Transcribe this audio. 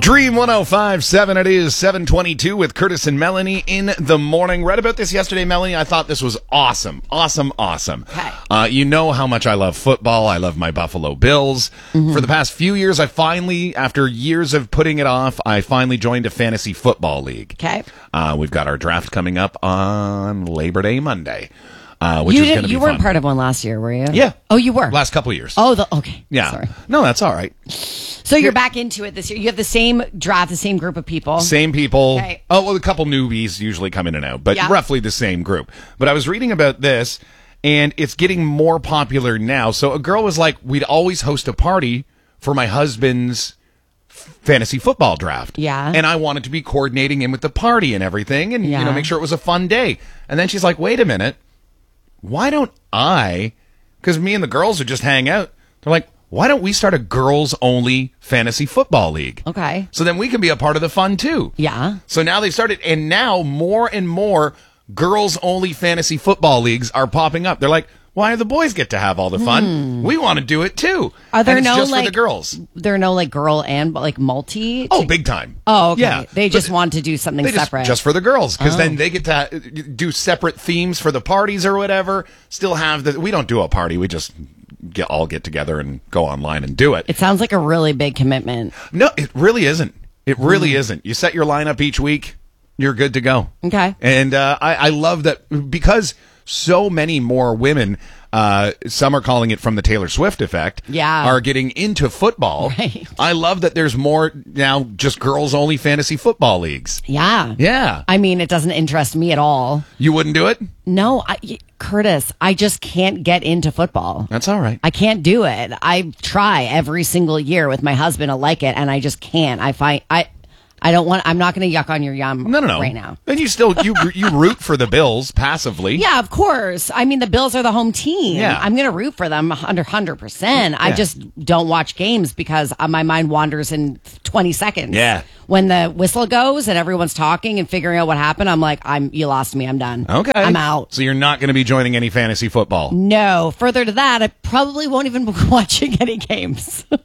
Dream 105.7, it is 7:22 with Curtis and Melanie in the morning. Read about this yesterday, Melanie. I thought this was awesome. Awesome. Okay. You know how much I love football. I love my Buffalo Bills. For the past few years, I finally, after years of putting it off, I finally joined a fantasy football league. Okay. We've got our draft coming up on Labor Day Monday, which is going to be You fun. weren't part of one last year, were you? Yeah. Oh, you were? Last couple of years. Oh, okay. Yeah. Sorry. No, that's all right. So you're back into it this year. You have the same draft, the same group of people. Same people. Okay. Oh, well, a couple newbies usually come in and out, but Yeah. roughly the same group. But I was reading about this, and it's getting more popular now. So a girl was like, we'd always host a party for my husband's fantasy football draft. Yeah. And I wanted to be coordinating in with the party and everything and, Yeah. make sure it was a fun day. And then she's like, wait a minute. Why don't because me and the girls would just hang out. They're like, why don't we start a girls-only fantasy football league? Okay. So then we can be a part of the fun, too. Yeah. So now they've started, and now more and more girls-only fantasy football leagues are popping up. They're like, why do the boys get to have all the fun? We want to do it, too. Are there and it's no, just like, for the girls. There are no like girl and like multi? Oh, big time. Oh, okay. Yeah. They just But want to do something they separate. just for the girls, because then they get to do separate themes for the parties or whatever. Still have we don't do a party. We just all get together and go online and do it. It sounds like a really big commitment. No, it really isn't. It really isn't. You set your lineup each week, you're good to go. Okay. And I love that because so many more women, some are calling it from the Taylor Swift effect, Yeah. are getting into football. Right. I love that there's more now just girls-only fantasy football leagues. Yeah. Yeah. I mean, it doesn't interest me at all. You wouldn't do it? No, Curtis, I just can't get into football. That's all right. I can't do it. I try every single year with my husband to like it, and I just can't. I don't want. I'm not going to yuck on your yum. No. Right now. And you still you root for the Bills passively. Yeah, of course. I mean, the Bills are the home team. Yeah. I'm going to root for them 100%. I just don't watch games because my mind wanders in 20 seconds. Yeah. When the whistle goes and everyone's talking and figuring out what happened, I'm like, you lost me. I'm done. Okay. I'm out. So you're not going to be joining any fantasy football. No. Further to that, I probably won't even be watching any games.